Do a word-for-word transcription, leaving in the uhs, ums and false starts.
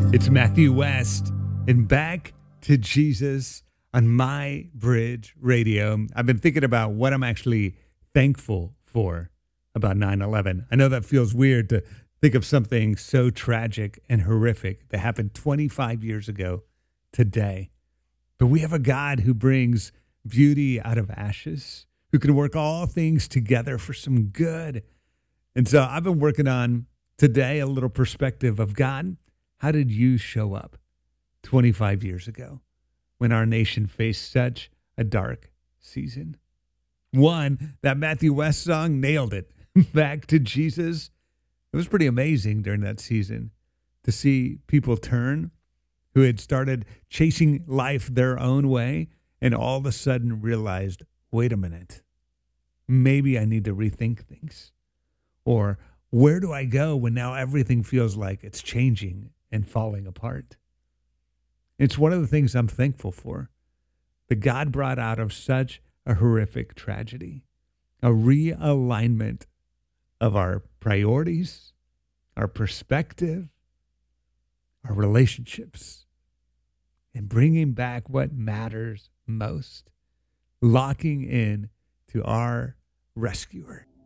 It's Matthew West and Back to Jesus on My Bridge Radio. I've been thinking about what I'm actually thankful for about nine eleven. I know that feels weird to think of something so tragic and horrific that happened twenty-five years ago today. But we have a God who brings beauty out of ashes, who can work all things together for some good. And so I've been working on today a little perspective of God. How did you show up twenty-five years ago when our nation faced such a dark season? One, that Matthew West song nailed it. Back to Jesus. It was pretty amazing during that season to see people turn who had started chasing life their own way and all of a sudden realized, wait a minute, maybe I need to rethink things. Or where do I go when now everything feels like it's changing and falling apart? It's one of the things I'm thankful for, that God brought out of such a horrific tragedy, a realignment of our priorities, our perspective, our relationships, and bringing back what matters most, locking in to our rescuer.